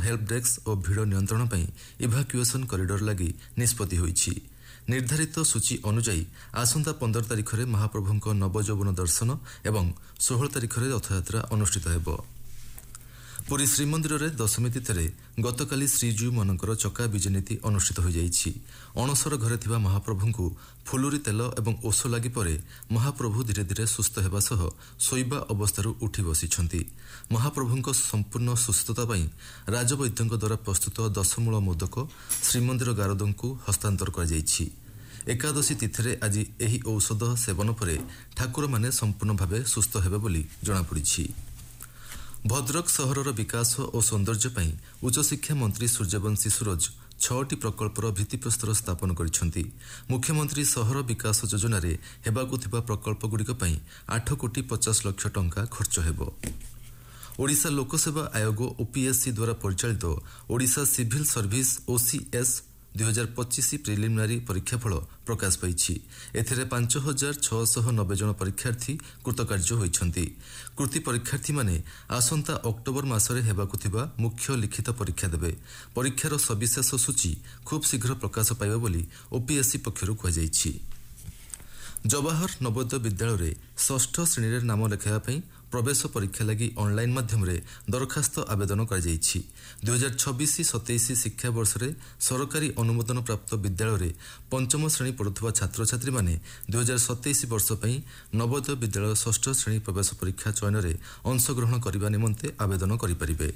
Help desk और भिड़ नियंत्रण पर इभाक्युएसन कॉरिडोर लगी निष्पत्ति होईछि। निर्धारित सूची अनुଯାयी आसंता 15 तारिख में महाप्रभुଙ୍କ नवयौवन दर्शन एवं 16 तारिख में रथयात्रा अनुष्ठित हेबो। पुरी श्रीमंदिर में दशमी तिथि गतकाली श्रीजीउ मानकर चका विजे नीति अनुष्ठित हो जाइछि। अणसर घरे थिबा महाप्रभु फुलुरी तेल एवं ओष लगी परे महाप्रभु धीरे धीरे सुस्थ हेबा सह शोइबा अवस्थारू उठी बसिछंती। महाप्रभुଙ୍କ संपूर्ण सुस्थता पई राजवैद्यଙ୍କ द्वारा प्रस्तुत 10 मूल मोदक श्रीमंदिर गारदଙ୍କୁ हस्तांतर कर जाइछि। एकादशी तिथि आज एही औषध सेवन परे ठाकुर माने संपूर्ण भावे सुस्थ हेबे बोली जणा पड़िछि। भद्रक सहरर विकास और सौंदर्य पई उच्च शिक्षा मंत्री सूर्यवंशी सूरज 6टी प्रकल्पर भित्तिप्रस्तर स्थापन करिसेंती। मुख्यमंत्री सहर विकास योजना रे हेबाकु थिबा प्रकल्पगुड़िक पई 8 कोटी 50 लाख टंका खर्च हेबो। ओडिशा लोकसेवा आयोग ओपीएससी द्वारा परिचालित Odisha civil service OCS 2025 preliminary परीक्षाफल प्रकाश पाइछि। एथिरे 5690 जन परीक्षार्थी कृतकार्य होइछंती। कृति परीक्षार्थी माने आसंता अक्टोबर मासरे हेबाकु थिबा मुख्य लिखित परीक्षा देबे। परीक्षार सविशेष सूची खूब शीघ्र प्रकाश पाइबो बोली ओपीएससी पक्षरु कहा जाइछि। जवाहर नवोदय विद्यालय रे 6ठ श्रेणी नाम लेखाया पई प्रवेश परीक्षा लगी ऑनलाइन माध्यम रे दरखास्त आवेदन कर जाइछि। 2026-27 शिक्षा वर्ष रे सरकारी अनुमोदन प्राप्त विद्यालय रे पंचम श्रेणी पढ़ुवा छात्र छात्री माने 2027 वर्ष पई नवोदय विद्यालय 6ठ श्रेणी प्रवेश परीक्षा चयन रे अंशग्रहण करबा निमंते आवेदन करि परिबे।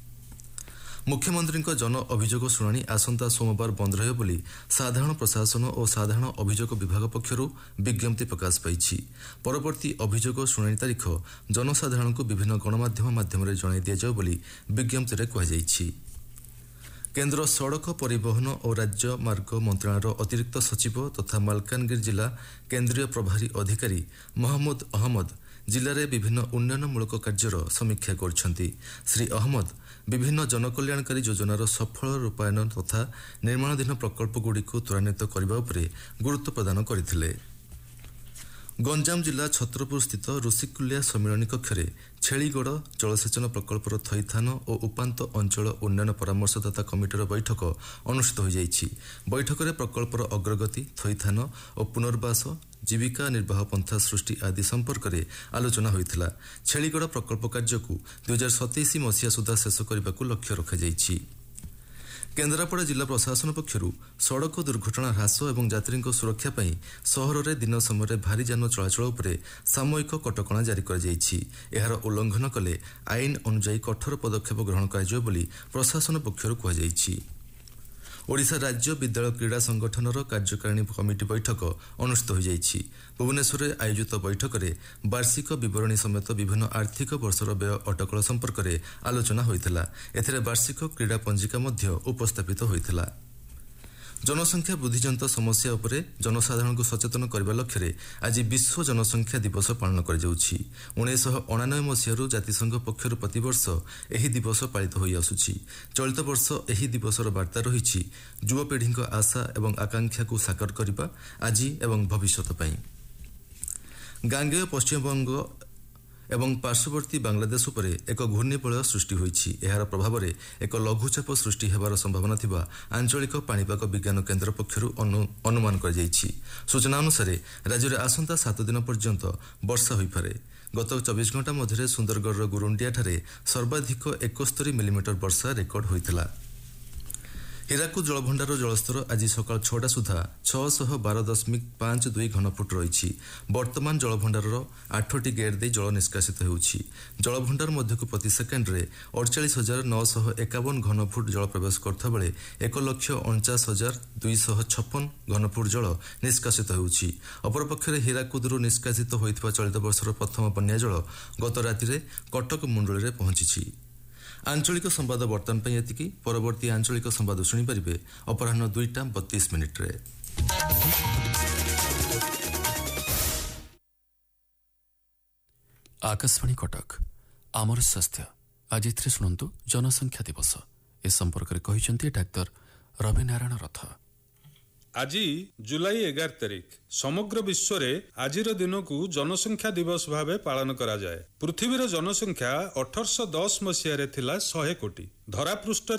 मुख्यमंत्री जन अभियोग शुणाणी आसंता सोमवार बंद रहे बोली साधारण प्रशासन और साधारण अभियोग विभाग पक्षरु विज्ञप्ति प्रकाश पाइछि। परवर्ती अभियोग शुणाणी तारीख जनसाधारण को विभिन्न गणमाध्यम माध्यम जणाई दिया बोली विज्ञप्ति रे कहा जाइछि। केन्द्र सड़क परिवहन और राज्य मार्ग मंत्रालयर अतिरिक्त सचिव तथा मालकानगिरी जिला केन्द्रीय प्रभारी अधिकारी महमूद अहमद जिले में विभिन्न उन्नयनमूलक कार्यर समीक्षा करछंती। श्री अहमद विभिन्न जनकल्याणकारी योजनार सफल रूपायन तथा निर्माणाधीन प्रकल्पगुड़िक त्वरान्वित करने उपरे गुरुत्व प्रदान करथिले। गंजाम जिला छत्रपुर स्थित ऋषिकुलिया सम्मिलनी कक्ष छेलीगढ़ जलसेचन प्रकल्पर थईथान और उपांत अंचल उन्नयन परामर्शदाता कमिटर बैठक अनुष्ठित हो जाइछि। बैठक में प्रकल्पर अग्रगति थईथान और पुनर्वास जीविका निर्वाह पंथा सृष्टि आदि संपर्क में आलोचना होइथिला। छेलीगढ़ प्रकल्प कार्य को 2027 मसीहा सुधा शेष करने को लक्ष्य रखा जाइछि। केन्द्रापड़ा जिला प्रशासन पक्षरु सड़क दुर्घटना ह्रास और यात्री सुरक्षा पई सहर में दिन समय भारी जान चलाचल उपरे सामयिक कटकणा जारी कर जाइछि। एहार उल्लंघन कले आईन अनुଯାयी कठोर पदक्षेप ग्रहण कराଯିବ ବୋଲି प्रशासन पक्षरु कहा जाइछि। ओडिशा राज्य विद्यालय क्रीड़ा संगठनर कार्यकारिणी कमिटी बैठक अनुष्ठित हो जाइछि। भुवनेश्वर में आयोजित बैठक में वार्षिक विवरणी समेत विभिन्न आर्थिक वर्षर व्यय अटकल संपर्क में आलोचना होइथिला। एथिरे वार्षिक क्रीड़ा पंजिका मध्य उपस्थापित होइथिला। जनसंख्या वृद्धिजनित समस्या उपरे जनसाधारण को सचेतन करने लक्ष्य रे आज विश्व जनसंख्या दिवस पालन कर जाउछि। 1999 मसीह जातिसंघ पक्षर प्रतिवर्ष एही दिवस पालित होई आसुछि। चलित वर्ष एही दिवसर वार्ता रहिछि युवपीढ़ी आशा एवं आकांक्षा को साकार करबा आज एवं भविष्यत पई। गांगेय पश्चिमबंग एवं पार्श्ववर्ती बांग्लादेश उपरे एक घूर्णिबलय सृष्टि होइछि। एहार प्रभाव में एक लघुचाप सृष्टि हेबार संभावना थिबा आंचलिक पाणीपाग विज्ञान केन्द्र पक्षरु अनुमान कर जाइछि। सूचना अनुसार राज्य में आसंता 7 दिन पर्यंत वर्षा होइपारे। गत 24 घंटा मध्य सुंदरगढ़ गुरुंडिया ठारे सर्वाधिक 71 मिलीमीटर वर्षा रेकर्ड होइथिला। हीराकुद जलभंडार जलस्तर आज सकाल 6टा सुधा 612.52 घनफुट रही। वर्तमान जलभंडार 8टी गेट दे जल निष्कासित होउछि। जलभंडार मध्यकु प्रति सेकेंड रे 48,951 घनफुट जल प्रवेश करता बेले 1,49,256 घनफुट जल निष्कासित होउछि। अपरपक्षे हीराकुदरू निष्कासित होइतबा चलित वर्षर प्रथम बन्या जल गत राति कटक मुंडली रे पहुंची। आंचलिक संवाद बर्तमान पर एतिकी। परवर्ती आंचलिक संवाद शुणिपारे अपराह्न 2:32 आकाशवाणी कटक आमर स्वास्थ्य आज शुणु जनसंख्या दिवस ए संपर्क में कही डाक्तर रविनारायण रथ। आज जुलाई 11 तारिख समग्र विश्व रे आजिर दिन को जनसंख्या दिवस भावे पालन करा जाए। पृथ्वीर जनसंख्या 1810 मसीह 100 कोटी। धरापृष्ठ